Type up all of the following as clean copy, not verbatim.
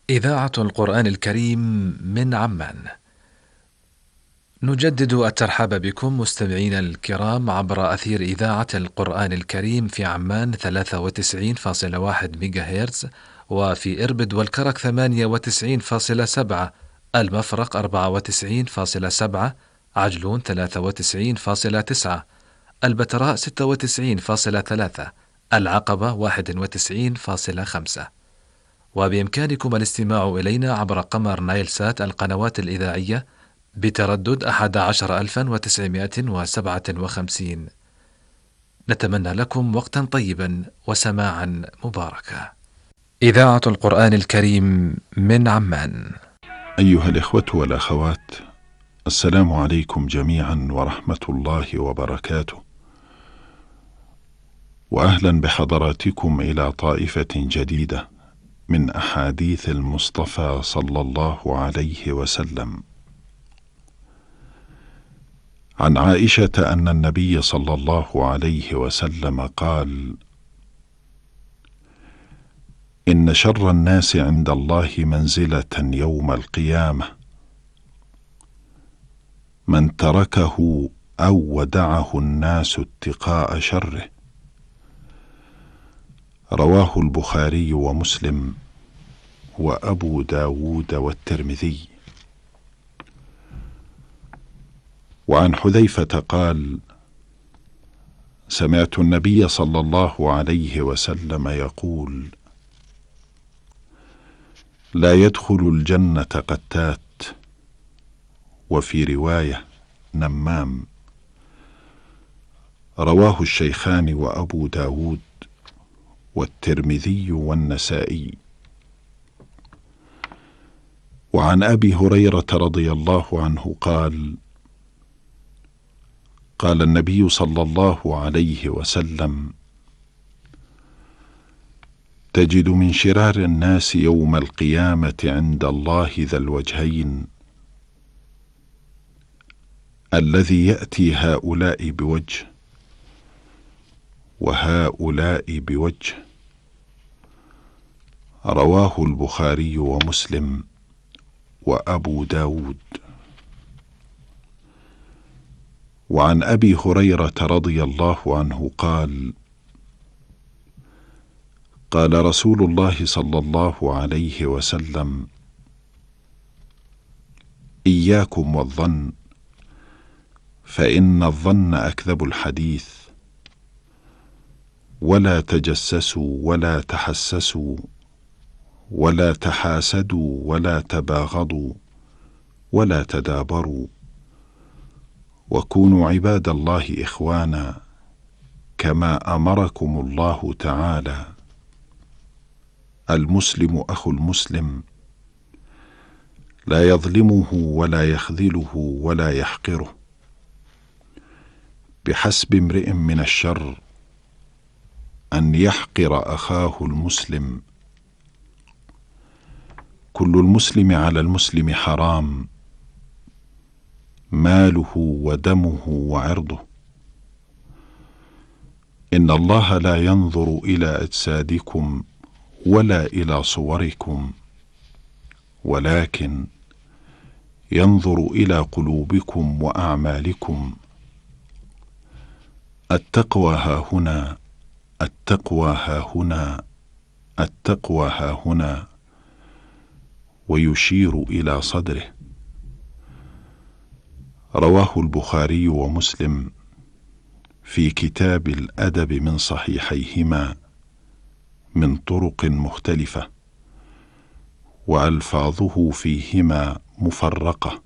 إذاعة القرآن الكريم من عمان. نجدد الترحاب بكم مستمعينا الكرام عبر أثير إذاعة القرآن الكريم في عمان 93.1 ميجا هرتز، وفي إربد والكرك 98.7، المفرق 94.7، عجلون 93.9، البتراء 96.3، العقبة 91.5. وبإمكانكم الاستماع إلينا عبر قمر نايل سات القنوات الإذاعية بتردد 11957. نتمنى لكم وقتا طيبا وسماعا مباركا. إذاعة القرآن الكريم من عمان. أيها الإخوة والأخوات، السلام عليكم جميعا ورحمة الله وبركاته، وأهلا بحضراتكم إلى طائفة جديدة من أحاديث المصطفى صلى الله عليه وسلم. عن عائشة أن النبي صلى الله عليه وسلم قال: إن شر الناس عند الله منزلة يوم القيامة من تركه أو ودعه الناس اتقاء شره. رواه البخاري ومسلم وأبو داود والترمذي. وعن حذيفة قال: سمعت النبي صلى الله عليه وسلم يقول: لا يدخل الجنة قتات، وفي رواية نمام. رواه الشيخان وأبو داود والترمذي والنسائي. وعن أبي هريرة رضي الله عنه قال: قال النبي صلى الله عليه وسلم: تجد من شرار الناس يوم القيامة عند الله ذا الوجهين، الذي يأتي هؤلاء بوجه وهؤلاء بوجه. رواه البخاري ومسلم وأبو داود. وعن أبي هريرة رضي الله عنه قال: قال رسول الله صلى الله عليه وسلم: إياكم والظن، فإن الظن أكذب الحديث، ولا تجسسوا ولا تحسسوا ولا تحاسدوا ولا تباغضوا ولا تدابروا، وكونوا عباد الله إخوانا كما أمركم الله تعالى. المسلم أخو المسلم، لا يظلمه ولا يخذله ولا يحقره. بحسب امرئ من الشر أن يحقر أخاه المسلم. كل المسلم على المسلم حرام، ماله ودمه وعرضه. إن الله لا ينظر إلى أجسادكم ولا إلى صوركم، ولكن ينظر إلى قلوبكم وأعمالكم. التقوى هاهنا، التقوى هاهنا، التقوى هاهنا، ويشير إلى صدره. رواه البخاري ومسلم في كتاب الأدب من صحيحيهما من طرق مختلفة، وألفاظه فيهما مفرقة.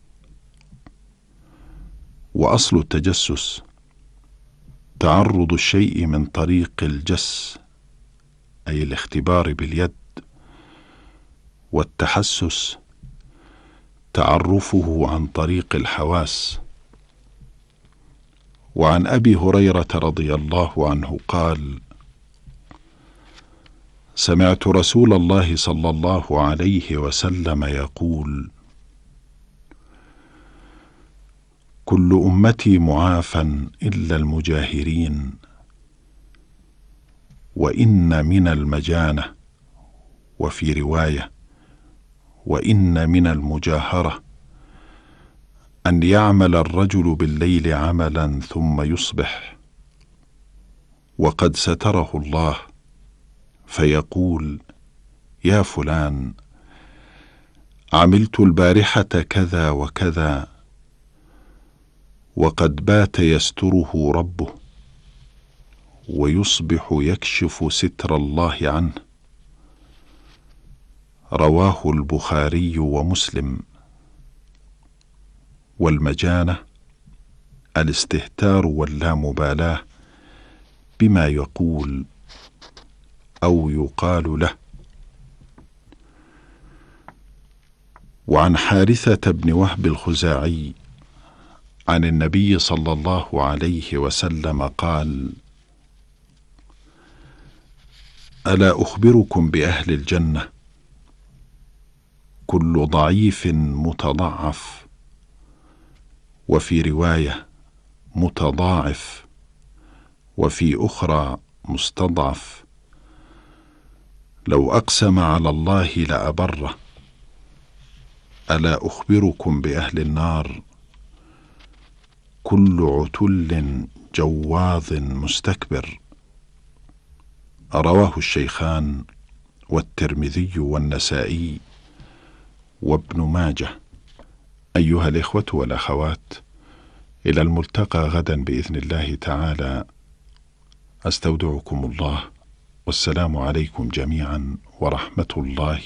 وأصل التجسس تعرض الشيء من طريق الجس، أي الاختبار باليد، والتحسس تعرفه عن طريق الحواس. وعن أبي هريرة رضي الله عنه قال: سمعت رسول الله صلى الله عليه وسلم يقول: كل أمتي معافى إلا المجاهرين، وإن من المجانة، وفي رواية: وإن من المجاهرة أن يعمل الرجل بالليل عملا ثم يصبح وقد ستره الله فيقول: يا فلان، عملت البارحة كذا وكذا، وقد بات يستره ربه، ويصبح يكشف ستر الله عنه. رواه البخاري ومسلم. والمجانة الاستهتار واللامبالاة بما يقول أو يقال له. وعن حارثة بن وهب الخزاعي عن النبي صلى الله عليه وسلم قال: ألا أخبركم بأهل الجنة؟ كل ضعيف متضعف، وفي رواية متضاعف، وفي أخرى مستضعف، لو أقسم على الله لأبره. ألا أخبركم بأهل النار؟ كل عتل جواظ مستكبر. رواه الشيخان والترمذي والنسائي وابن ماجه. أيها الإخوة والأخوات، إلى الملتقى غدا بإذن الله تعالى. أستودعكم الله، والسلام عليكم جميعا ورحمة الله